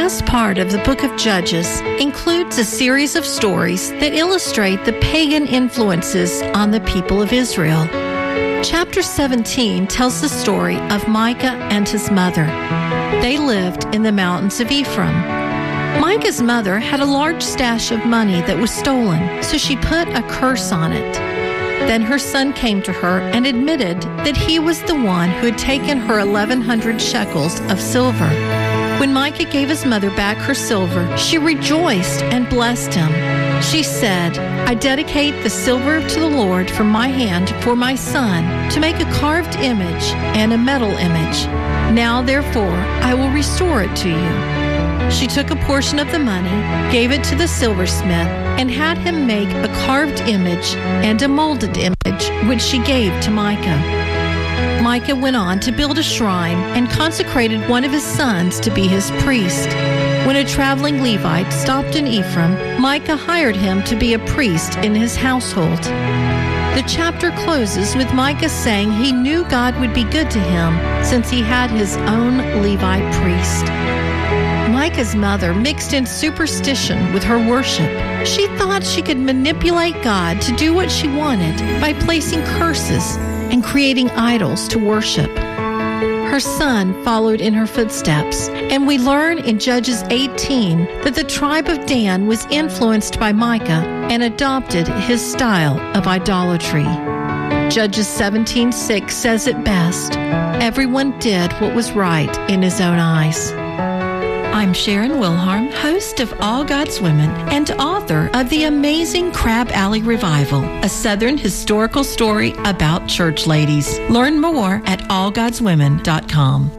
last part of the book of Judges includes a series of stories that illustrate the pagan influences on the people of Israel. Chapter 17 tells the story of Micah and his mother. They lived in the mountains of Ephraim. Micah's mother had a large stash of money that was stolen, so she put a curse on it. Then her son came to her and admitted that he was the one who had taken her 1,100 shekels of silver. When Micah gave his mother back her silver, she rejoiced and blessed him. She said, "I dedicate the silver to the Lord from my hand for my son to make a carved image and a metal image. Now, therefore, I will restore it to you." She took a portion of the money, gave it to the silversmith, and had him make a carved image and a molded image, which she gave to Micah. Micah went on to build a shrine and consecrated one of his sons to be his priest. When a traveling Levite stopped in Ephraim, Micah hired him to be a priest in his household. The chapter closes with Micah saying he knew God would be good to him since he had his own Levite priest. Micah's mother mixed in superstition with her worship. She thought she could manipulate God to do what she wanted by placing curses and creating idols to worship. Her son followed in her footsteps, and we learn in Judges 18 that the tribe of Dan was influenced by Micah and adopted his style of idolatry. Judges 17:6 says it best, "Everyone did what was right in his own eyes." I'm Sharon Wilharm, host of All God's Women and author of the amazing Crab Alley Revival, a Southern historical story about church ladies. Learn more at allgodswomen.com.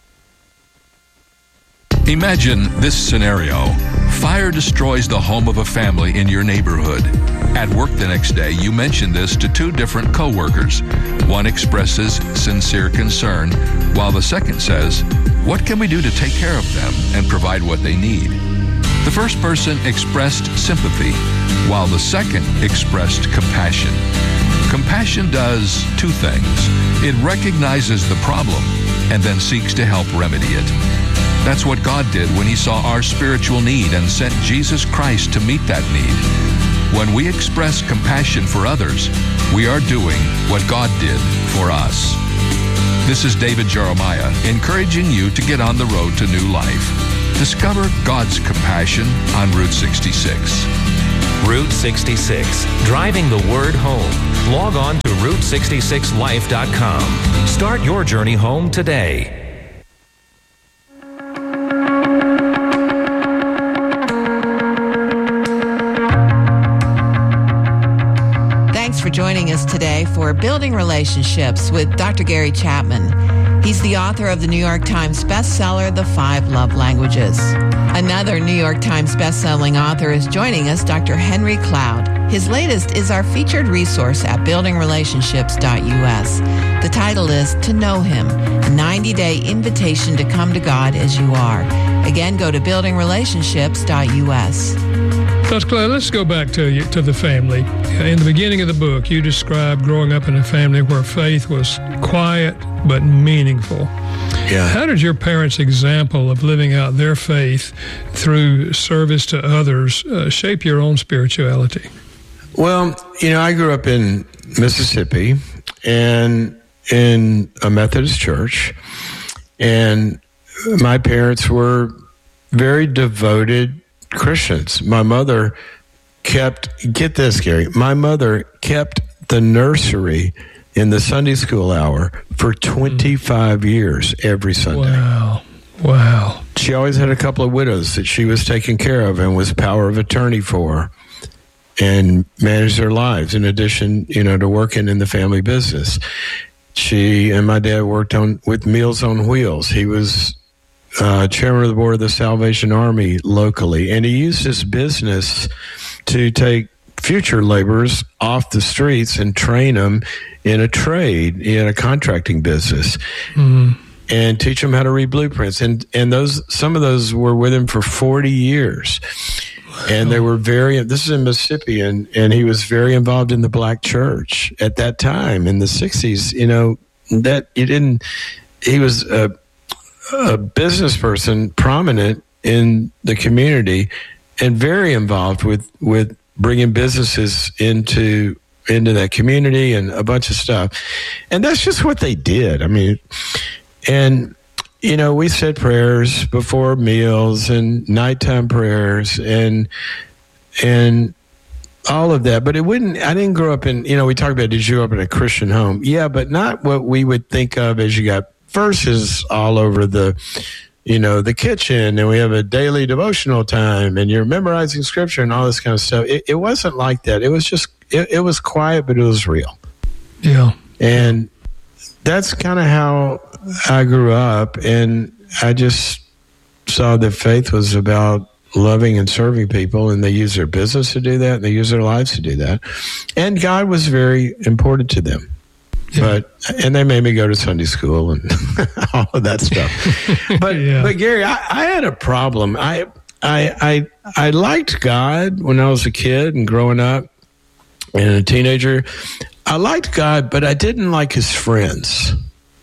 Imagine this scenario. Fire destroys the home of a family in your neighborhood. At work the next day, you mention this to two different coworkers. One expresses sincere concern, while the second says, "What can we do to take care of them and provide what they need?" The first person expressed sympathy, while the second expressed compassion. Compassion does two things. It recognizes the problem and then seeks to help remedy it. That's what God did when He saw our spiritual need and sent Jesus Christ to meet that need. When we express compassion for others, we are doing what God did for us. This is David Jeremiah, encouraging you to get on the road to new life. Discover God's compassion on Route 66. Route 66, driving the word home. Log on to Route66Life.com. Start your journey home today. Thanks for joining us today for Building Relationships with Dr. Gary Chapman. He's the author of the New York Times bestseller, The 5 Love Languages. Another New York Times bestselling author is joining us, Dr. Henry Cloud. His latest is our featured resource at buildingrelationships.us. The title is To Know Him, a 90-day invitation to come to God as you are. Again, go to buildingrelationships.us. Dr. Cloud, let's go back to the family. In the beginning of the book, you described growing up in a family where faith was quiet but meaningful. Yeah. How did your parents' example of living out their faith through service to others shape your own spirituality? Well, I grew up in Mississippi and in a Methodist church, and my parents were very devoted Christians. My mother get this, Gary, my mother kept the nursery in the Sunday school hour for 25 years every Sunday. Wow. She always had a couple of widows that she was taking care of and was power of attorney for and managed their lives in addition, to working in the family business. She and my dad worked with Meals on Wheels. He was chairman of the board of the Salvation Army locally, and he used his business to take future laborers off the streets and train them in a trade, in a contracting business, and teach them how to read blueprints. And some of those were with him for 40 years. And they were this is in Mississippi, and he was very involved in the black church at that time in the 60s. He was a business person, prominent in the community and very involved with bringing businesses into that community and a bunch of stuff. And that's just what they did. I mean, and, you know, we said prayers before meals and nighttime prayers and all of that. But I didn't grow up in, you know, we talk about, did you grow up in a Christian home? Yeah, but not what we would think of as you got verses all over the kitchen, and we have a daily devotional time, and you're memorizing scripture and all this kind of stuff. It wasn't like that. It was just, it was quiet, but it was real. Yeah. And that's kind of how I grew up, and I just saw that faith was about loving and serving people, and they use their business to do that, and they use their lives to do that. And God was very important to them. Yeah. And they made me go to Sunday school and all of that stuff. But Gary, I had a problem. I liked God when I was a kid and growing up and a teenager. I liked God, but I didn't like his friends.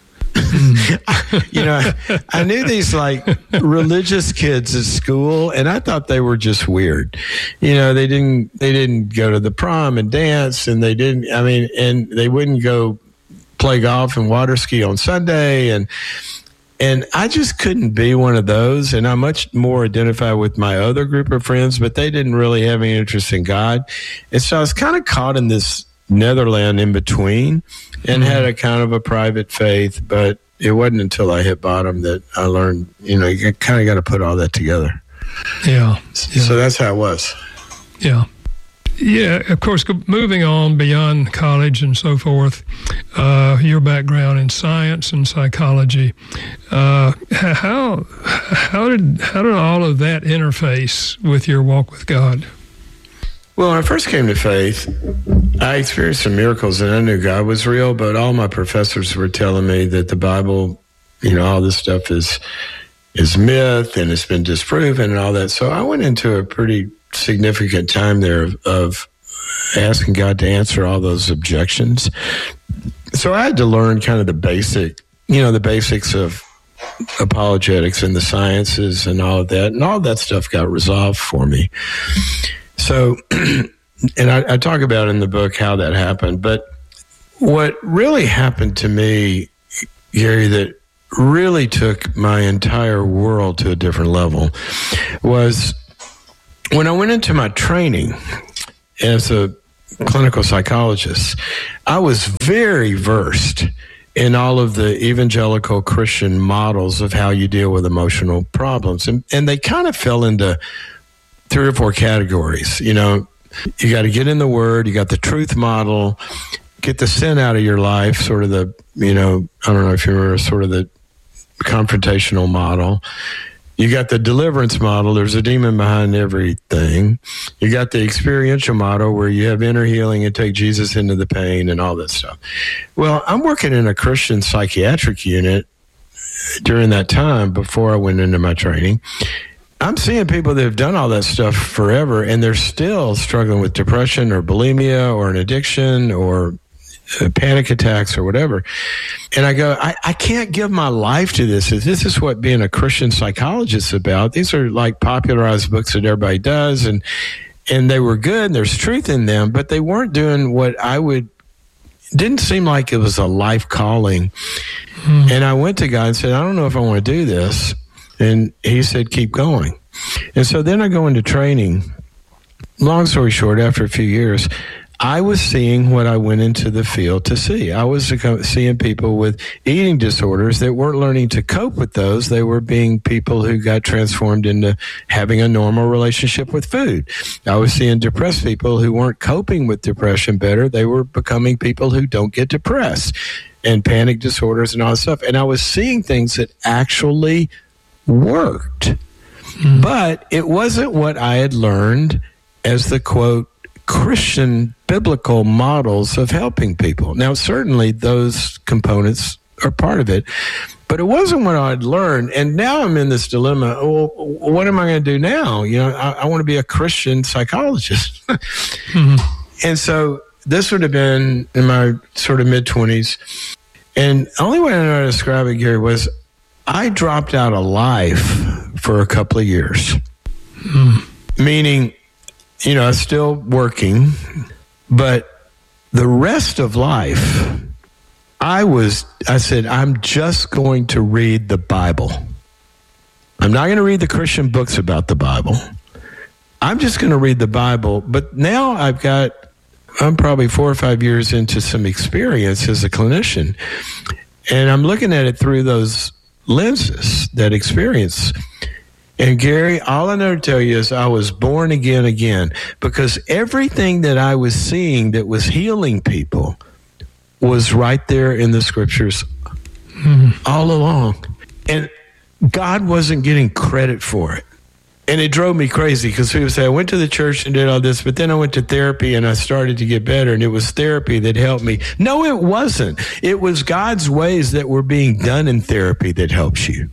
You know, I knew these like religious kids at school, and I thought they were just weird. You know, they didn't go to the prom and dance, and and they wouldn't go play golf and water ski on Sunday, and I just couldn't be one of those. And I much more identify with my other group of friends, but they didn't really have any interest in God. And so I was kind of caught in this netherland in between, and had a kind of a private faith. But it wasn't until I hit bottom that I learned, you know, you kind of got to put all that together. Yeah. So that's how it was. Yeah. Yeah, of course, moving on beyond college and so forth, your background in science and psychology, how did all of that interface with your walk with God? Well, when I first came to faith, I experienced some miracles, and I knew God was real, but all my professors were telling me that the Bible, you know, all this stuff is myth and it's been disproven and all that. So I went into a pretty significant time there of asking God to answer all those objections. So I had to learn kind of the basics of apologetics and the sciences and all of that. And all that stuff got resolved for me. So, and I talk about in the book how that happened. But what really happened to me, Gary, that really took my entire world to a different level was when I went into my training as a clinical psychologist. I was very versed in all of the evangelical Christian models of how you deal with emotional problems. And they kind of fell into 3 or 4 categories. You know, you got to get in the Word, you got the truth model, get the sin out of your life, sort of the, you know, I don't know if you remember, sort of the confrontational model. You got the deliverance model. There's a demon behind everything. You got the experiential model where you have inner healing and take Jesus into the pain and all that stuff. Well, I'm working in a Christian psychiatric unit during that time before I went into my training. I'm seeing people that have done all that stuff forever, and they're still struggling with depression or bulimia or an addiction or panic attacks or whatever. And I go, I can't give my life to this. This is what being a Christian psychologist is about. These are like popularized books that everybody does, and they were good and there's truth in them, but they weren't doing what didn't seem like it was a life calling. And I went to God and said, I don't know if I want to do this. And he said, keep going. And so then I go into training. Long story short, after a few years, I was seeing what I went into the field to see. I was seeing people with eating disorders that weren't learning to cope with those. They were being people who got transformed into having a normal relationship with food. I was seeing depressed people who weren't coping with depression better. They were becoming people who don't get depressed and panic disorders and all that stuff. And I was seeing things that actually worked. But it wasn't what I had learned as the, quote, Christian biblical models of helping people. Now, certainly those components are part of it, but it wasn't what I'd learned. And now I'm in this dilemma. Well, what am I going to do now? You know, I want to be a Christian psychologist. And so this would have been in my sort of mid-20s. And the only way I know how to describe it, Gary, was I dropped out of life for a couple of years. Meaning, I was still working, but the rest of life, I said, I'm just going to read the Bible. I'm not going to read the Christian books about the Bible. I'm just going to read the Bible. But now I'm probably 4 or 5 years into some experience as a clinician, and I'm looking at it through those lenses, that experience. And Gary, all I know to tell you is I was born again, because everything that I was seeing that was healing people was right there in the scriptures all along. And God wasn't getting credit for it. And it drove me crazy, because people say, I went to the church and did all this, but then I went to therapy and I started to get better, and it was therapy that helped me. No, it wasn't. It was God's ways that were being done in therapy that helps you.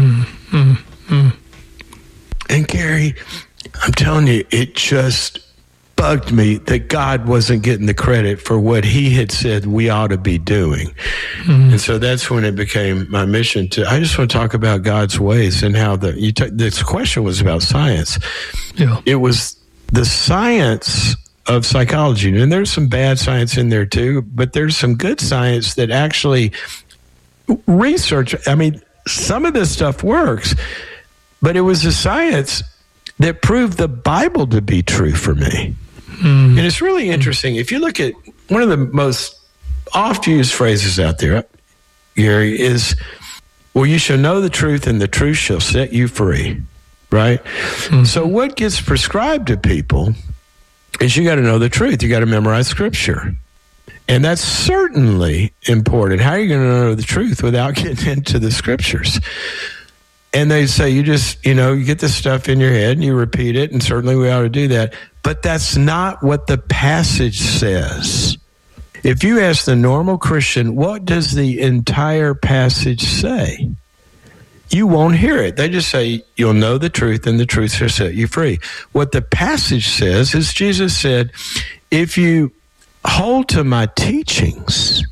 And Gary, I'm telling you, it just bugged me that God wasn't getting the credit for what he had said we ought to be doing. And so that's when it became my mission I just want to talk about God's ways, and how this question was about science. Yeah. It was the science of psychology. And there's some bad science in there too, but there's some good science that actually research. I mean, some of this stuff works, but it was the science that proved the Bible to be true for me. And it's really interesting. If you look at one of the most oft-used phrases out there, Gary, is, well, you shall know the truth, and the truth shall set you free, right? So what gets prescribed to people is you got to know the truth. You got to memorize Scripture. And that's certainly important. How are you going to know the truth without getting into the Scriptures? And they say, you just, you get this stuff in your head and you repeat it, and certainly we ought to do that. But that's not what the passage says. If you ask the normal Christian, what does the entire passage say? You won't hear it. They just say, you'll know the truth, and the truth shall set you free. What the passage says is, Jesus said, if you hold to my teachings,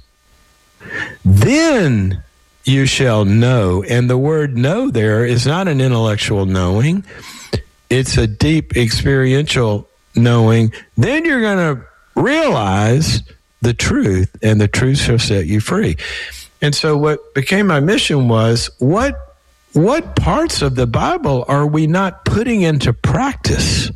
then you shall know. And the word know there is not an intellectual knowing. It's a deep experiential knowing. Then you're going to realize the truth, and the truth shall set you free. And so what became my mission was, what parts of the Bible are we not putting into practice?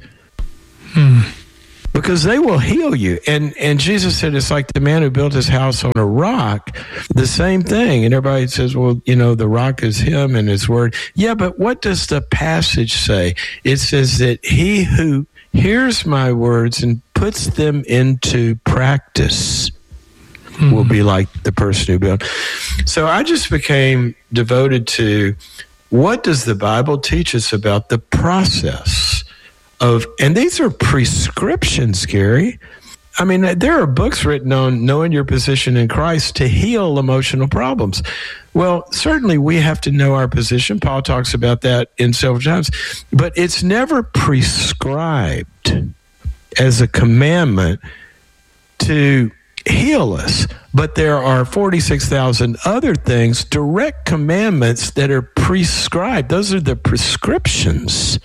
Because they will heal you. And Jesus said it's like the man who built his house on a rock, the same thing. And everybody says, well, the rock is him and his word. Yeah, but what does the passage say? It says that he who hears my words and puts them into practice will be like the person who built. So I just became devoted to, what does the Bible teach us about the process of, and these are prescriptions, Gary. I mean, there are books written on knowing your position in Christ to heal emotional problems. Well, certainly we have to know our position. Paul talks about that in several times, but it's never prescribed as a commandment to heal us. But there are 46,000 other things, direct commandments that are prescribed. Those are the prescriptions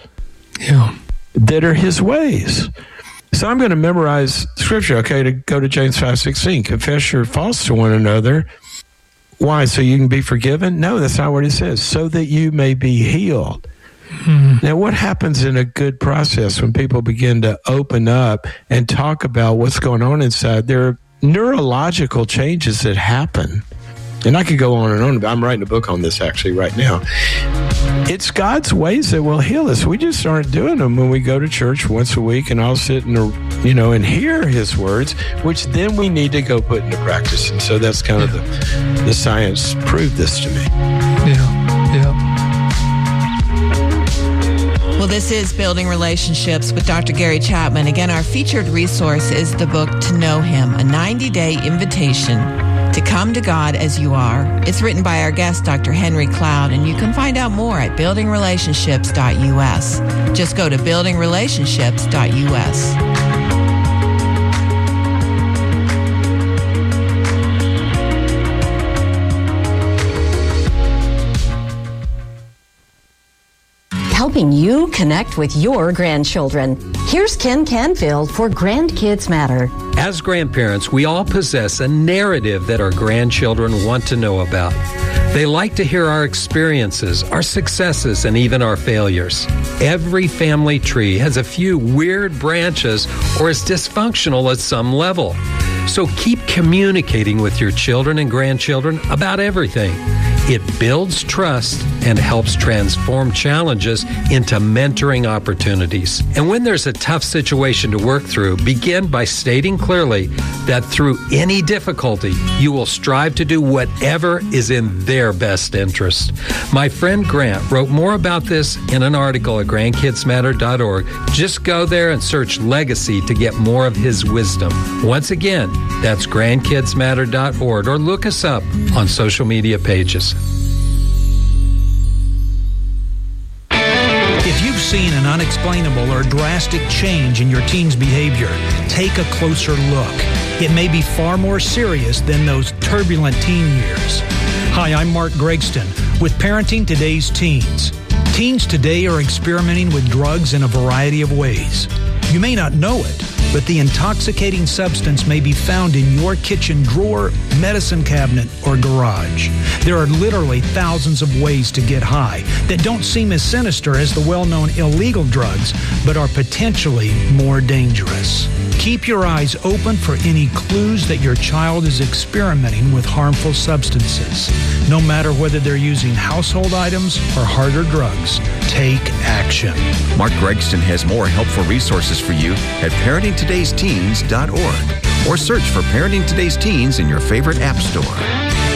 that are his ways. So I'm going to memorize Scripture, okay, to go to James 5:16. Confess your faults to one another. Why? So you can be forgiven? No, that's not what it says. So that you may be healed. Now, what happens in a good process when people begin to open up and talk about what's going on inside? There are neurological changes that happen. And I could go on and on. I'm writing a book on this actually right now. It's God's ways that will heal us. We just aren't doing them when we go to church once a week and I'll sit and, and hear his words, which then we need to go put into practice. And so that's kind of the science proved this to me. Well, this is Building Relationships with Dr. Gary Chapman. Again, our featured resource is the book To Know Him, a 90-day invitation to come to God as you are. It's written by our guest, Dr. Henry Cloud, and you can find out more at buildingrelationships.us. Just go to buildingrelationships.us. helping you connect with your grandchildren. Here's Ken Canfield for Grandkids Matter. As grandparents, we all possess a narrative that our grandchildren want to know about. They like to hear our experiences, our successes, and even our failures. Every family tree has a few weird branches or is dysfunctional at some level. So keep communicating with your children and grandchildren about everything. It builds trust and helps transform challenges into mentoring opportunities. And when there's a tough situation to work through, begin by stating clearly that through any difficulty, you will strive to do whatever is in their best interest. My friend Grant wrote more about this in an article at grandkidsmatter.org. Just go there and search Legacy to get more of his wisdom. Once again, that's grandkidsmatter.org, or look us up on social media pages. If you've seen an unexplainable or drastic change in your teen's behavior, take a closer look. It may be far more serious than those turbulent teen years. Hi, I'm Mark Gregston with Parenting Today's Teens. Teens today are experimenting with drugs in a variety of ways. You may not know it, but the intoxicating substance may be found in your kitchen drawer, medicine cabinet, or garage. There are literally thousands of ways to get high that don't seem as sinister as the well-known illegal drugs, but are potentially more dangerous. Keep your eyes open for any clues that your child is experimenting with harmful substances. No matter whether they're using household items or harder drugs, take action. Mark Gregston has more helpful resources for you at parentingtodaysteens.org or search for Parenting Today's Teens in your favorite app store.